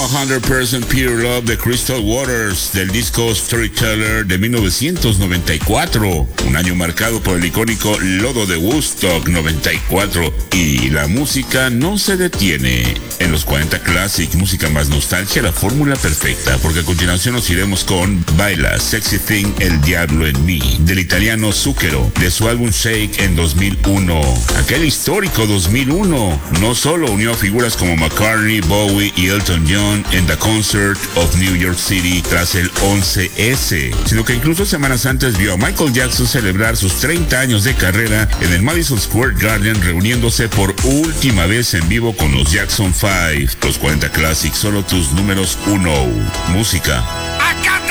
100% Pure Love de Crystal Waters del disco Storyteller de 1994, un año marcado por el icónico Lodo de Woodstock 94, y la música no se detiene. En los 40 Classic, música más nostalgia, la fórmula perfecta, porque a continuación nos iremos con Baila, Sexy Thing, El Diablo en Mí, del italiano Zucchero, de su álbum Shake en 2001. Aquel histórico 2001 no solo unió a figuras como McCartney, Bowie y Elton John en The Concert of New York City tras el 11S, sino que incluso semanas antes vio a Michael Jackson celebrar sus 30 años de carrera en el Madison Square Garden, reuniéndose por última vez en vivo con los Jackson 5. Los 40 Classic, solo tus números 1. Música.